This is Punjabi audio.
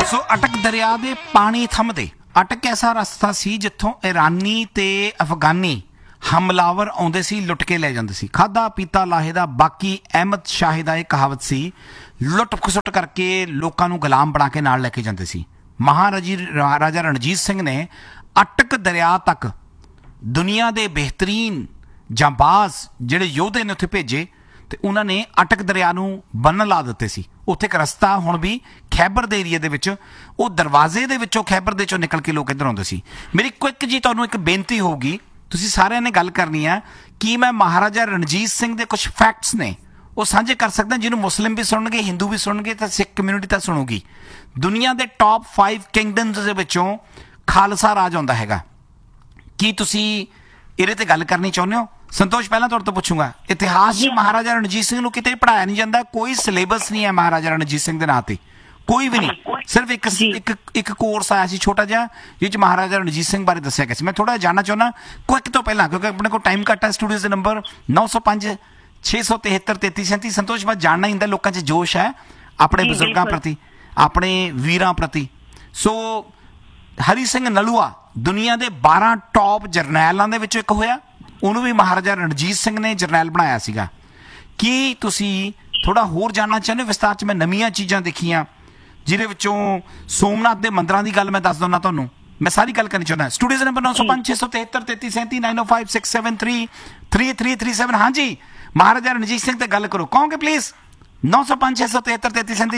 ਸੋ ਅਟਕ ਦਰਿਆ ਦੇ ਪਾਣੀ ਥੰਮਦੇ ਅਟਕ ਐਸਾ ਰਸਤਾ ਸੀ ਜਿੱਥੋਂ ਈਰਾਨੀ ਤੇ ਅਫਗਾਨੀ ਹਮਲਾਵਰ ਆਉਂਦੇ ਸੀ, ਲੁੱਟ ਕੇ ਲੈ ਜਾਂਦੇ ਸੀ। ਖਾਦਾ ਪੀਤਾ ਲਾਹੇ ਦਾ ਬਾਕੀ ਅਹਿਮਦ ਸ਼ਾਹ ਦਾ ਇਹ ਕਹਾਵਤ ਸੀ, ਲੁੱਟ ਖਸੁੱਟ ਕਰਕੇ ਲੋਕਾਂ ਨੂੰ ਗੁਲਾਮ ਬਣਾ ਕੇ ਨਾਲ ਲੈ ਕੇ ਜਾਂਦੇ ਸੀ। ਰਾਜਾ ਰਣਜੀਤ ਸਿੰਘ ਨੇ ਅਟਕ ਦਰਿਆ ਤੱਕ ਦੁਨੀਆ ਦੇ ਬਿਹਤਰੀਨ ਜਾਂਬਾਜ਼ ਜਿਹੜੇ ਯੋਧੇ ਨੇ ਉੱਥੇ ਭੇਜੇ ਤੇ ਉਹਨਾਂ ਨੇ ਅਟਕ ਦਰਿਆ ਨੂੰ ਬੰਨ ਲਾ ਦਿੱਤੇ ਸੀ। ਉੱਥੇ ਇੱਕ ਰਸਤਾ ਹੁਣ ਵੀ ਖੈਬਰ ਦੇ ਏਰੀਏ ਦੇ ਵਿੱਚ, ਉਹ ਦਰਵਾਜ਼ੇ ਦੇ ਵਿੱਚੋਂ ਖੈਬਰ ਦੇ ਚੋਂ ਨਿਕਲ ਕੇ ਲੋਕ ਇੱਧਰ ਆਉਂਦੇ ਸੀ। ਮੇਰੀ ਕੁਇੱਕ ਜੀ ਤੁਹਾਨੂੰ ਇੱਕ ਬੇਨਤੀ ਹੋਊਗੀ, ਤੁਸੀਂ ਸਾਰਿਆਂ ਨੇ ਗੱਲ ਕਰਨੀ ਆ ਕਿ ਮੈਂ ਮਹਾਰਾਜਾ ਰਣਜੀਤ ਸਿੰਘ ਦੇ ਕੁਝ ਫੈਕਟਸ ਨੇ ਉਹ ਸਾਂਝੇ ਕਰ ਸਕਦਾ, ਜਿਹਨੂੰ ਮੁਸਲਿਮ ਵੀ ਸੁਣਨਗੇ, ਹਿੰਦੂ ਵੀ ਸੁਣਨਗੇ ਤਾਂ ਸਿੱਖ ਕਮਿਊਨਿਟੀ ਤਾਂ ਸੁਣੂਗੀ। ਦੁਨੀਆ ਦੇ ਟੌਪ 5 ਕਿੰਗਡਮਸ ਦੇ ਵਿੱਚੋਂ ਖਾਲਸਾ ਰਾਜ ਆਉਂਦਾ ਹੈਗਾ। ਕੀ ਤੁਸੀਂ ਇਹਦੇ ਤੇ ਗੱਲ ਕਰਨੀ ਚਾਹੁੰਦੇ ਹੋ? ਸੰਤੋਸ਼, ਪਹਿਲਾਂ ਤੁਹਾਡੇ ਤੋਂ ਪੁੱਛੂੰਗਾ, ਇਤਿਹਾਸ 'ਚ ਮਹਾਰਾਜਾ ਰਣਜੀਤ ਸਿੰਘ ਨੂੰ ਕਿਤੇ ਪੜ੍ਹਾਇਆ ਨਹੀਂ ਜਾਂਦਾ, ਕੋਈ ਸਿਲੇਬਸ ਨਹੀਂ ਹੈ ਮਹਾਰਾਜਾ ਰਣਜੀਤ ਸਿੰਘ ਦੇ ਨਾਂ ਤੇ, ਕੋਈ ਵੀ ਨਹੀਂ। ਸਿਰਫ ਇੱਕ ਕੋਰਸ ਆਇਆ ਸੀ ਛੋਟਾ ਜਿਹਾ, ਜਿਸ 'ਚ ਮਹਾਰਾਜਾ ਰਣਜੀਤ ਸਿੰਘ ਬਾਰੇ ਦੱਸਿਆ ਗਿਆ ਸੀ। ਮੈਂ ਥੋੜਾ ਜਾਣਨਾ ਚਾਹੁੰਦਾ ਕੁਇੱਕ ਤੋਂ ਪਹਿਲਾਂ, ਕਿਉਂਕਿ ਆਪਣੇ ਕੋਲ ਟਾਈਮ ਘੱਟ ਹੈ। ਸਟੂਡੀਓ ਦੇ ਨੰਬਰ 905 673 3337। ਸੰਤੋਸ਼, ਮੈਂ ਜਾਣਨਾ ਹੀ ਹੁੰਦਾ, ਲੋਕਾਂ 'ਚ ਜੋਸ਼ ਹੈ ਆਪਣੇ ਬਜ਼ੁਰਗਾਂ ਪ੍ਰਤੀ, ਆਪਣੇ ਵੀਰਾਂ ਪ੍ਰਤੀ। ਸੋ ਹਰੀ ਸਿੰਘ ਨਲੂਆ ਦੁਨੀਆ ਦੇ 12 ਟੌਪ ਜਰਨੈਲਾਂ ਦੇ ਵਿੱਚੋਂ ਇੱਕ ਹੋਇਆ, ਉਹਨੂੰ ਵੀ ਮਹਾਰਾਜਾ ਰਣਜੀਤ ਸਿੰਘ ਨੇ ਜਰਨੈਲ ਬਣਾਇਆ ਸੀਗਾ। ਕੀ ਤੁਸੀਂ ਥੋੜਾ ਹੋਰ ਜਾਣਨਾ ਚਾਹੁੰਦੇ ਹੋ ਵਿਸਤਾਰ 'ਚ? ਮੈਂ ਨਵੀਆਂ ਚੀਜ਼ਾਂ ਦੇਖੀਆਂ ਜਿਹਦੇ ਵਿੱਚੋਂ ਸੋਮਨਾਥ ਦੇ ਮੰਦਰਾਂ ਦੀ ਗੱਲ ਮੈਂ ਦੱਸ ਦਿੰਦਾ ਤੁਹਾਨੂੰ, ਮੈਂ ਸਾਰੀ ਗੱਲ ਕਰਨੀ ਚਾਹੁੰਦਾ। ਸਟੂਡੀਓ ਦੇ ਨੰਬਰ 905 673 3337 905 673 3337। ਹਾਂਜੀ, ਮਹਾਰਾਜਾ ਰਣਜੀਤ ਸਿੰਘ ਤੇ ਗੱਲ ਕਰੋ, ਕਹੋਗੇ ਪਲੀਜ਼? 905 673 3337।